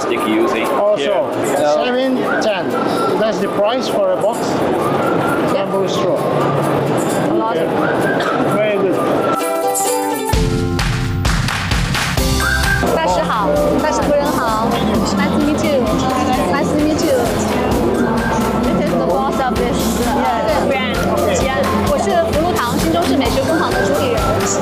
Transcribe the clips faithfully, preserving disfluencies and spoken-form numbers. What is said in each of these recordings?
plastic using. Also, here. So, seven, ten. That's the price for a box. Bamboo straw. Okay. Very good. 大师好，大师夫人好 ，Nice to meet you. Nice to meet you. This is the boss of this brand. 吉安，我是福禄堂新中式美学工坊的主理人。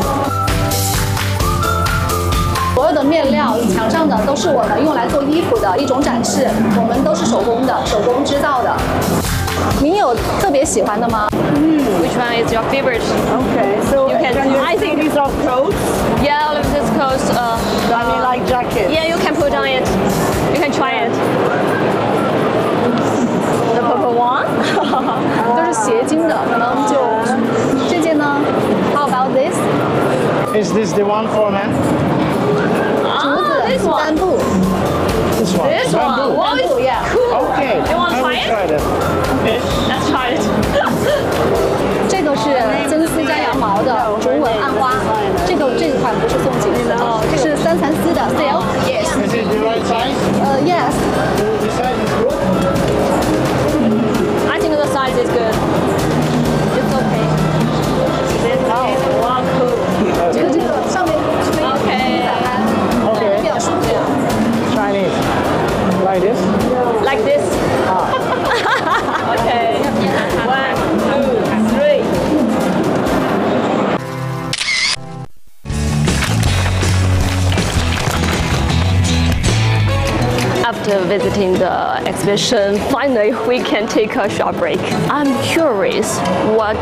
所有的面料墙上的都是我们用来做衣服的一种展示，我们都是手工的，手工织造的。您有特别喜欢的吗？嗯 Which one is your favorite? Okay, so You can- can you I see think- these are coats? Yeah, all of this coats. Uh, I mean, like jackets. yeah, you can put on it. You can try it. The purple one. 都是斜襟的，可能就这件呢 ？How about this？ Is this the one for men? 竹子 this one. 帆布， This one. This one. Bamboo. Wow, it's yeah. cool. Okay. You want I to will try it? try that. Okay, let's try it. 这个是真丝加羊毛的竹纹暗花，这个这款不是送锦丝哦，这是三蚕丝的 silk。Yes. Is it the right size? 呃 yes. The size is good. I think the size is good. It's okay. Wow, cool. 这个这个上面 Okay. 比较舒服。 Chinese. Like this? Like this. Okay. One, two, three. After visiting the exhibition, finally we can take a short break. I'm curious, what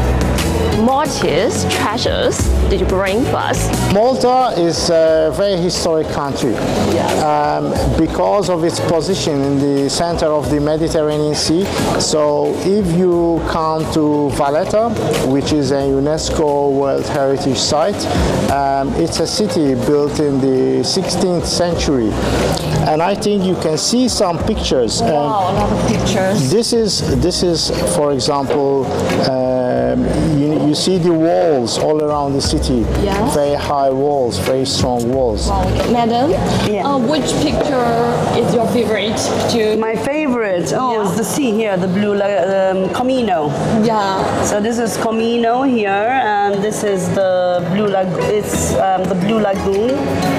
Maltese treasures did you bring for us? Malta is a very historic country um, because of its position in the center of the Mediterranean Sea. So if you come to Valletta, which is a UNESCO World Heritage Site, um, it's a city built in the sixteenth century. And I think you can see some pictures. Wow, a lot of pictures. This is, this is, for example, um, you, you see the walls all around the city. Yes. Very high walls, very strong walls. Madam, Yeah. uh, which picture is your favorite? To My favorite, oh, is the sea here, the blue la- um, Comino. yeah. So this is Comino here, and this is the blue lag- It's um, the blue lagoon.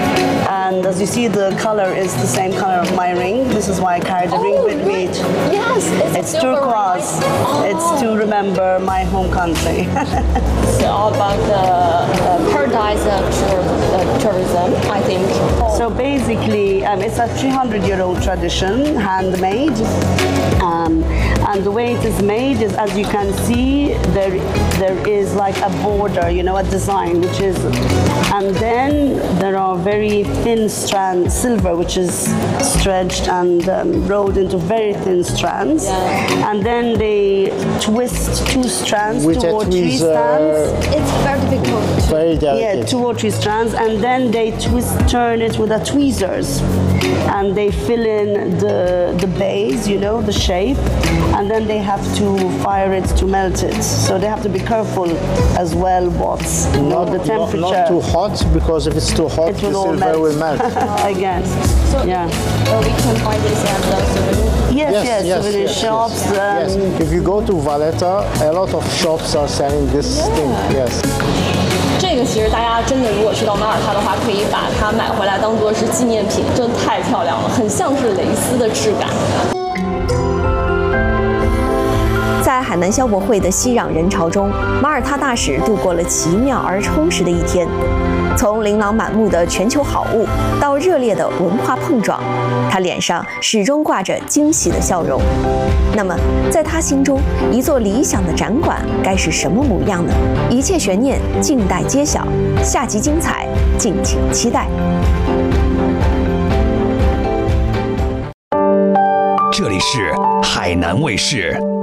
And as you see, the color is the same color of my ring. This is why I carry the ring with me. Yes, it's, It's a silver turquoise. ring. It's to remember my home country. It's all about the uh, paradise of tour- uh, tourism, I think. So basically, um, it's a three hundred year old tradition, handmade. Um, and the way it is made is, as you can see, there there is like a border, you know, a design, which is, and then there are very thin strands, silver, which is stretched and um, rolled into very thin strands. Yeah. And then they twist two strands, With two a or three tweezer. strands. It's very difficult. Very Yeah, delicate. two or three strands, and then they twist, turn it with the tweezers, and they fill in the the base, you know, the shape, and then they have to fire it to melt it. So they have to be careful as well what's you know, Not, the not, temperature. not too hot, because if it's too hot, It the will all silver melt. will melt. Again, So yeah. uh, we can find this at the souvenir. Yes, yes, souvenir yes, shops. yes. Um, Yes. If you go to Valletta, a lot of shops are selling this thing. Yes. 这个其实大家真的如果去到马耳他的话，可以把它买回来当做是纪念品，真的太漂亮了，很像是蕾丝的质感。 在海南消博会的熙攘人潮中，马耳他大使度过了奇妙而充实的一天。从琳琅满目的全球好物到热烈的文化碰撞，他脸上始终挂着惊喜的笑容。那么，在他心中，一座理想的展馆该是什么模样呢？一切悬念静待揭晓，下集精彩，敬请期待。 这里是海南卫视。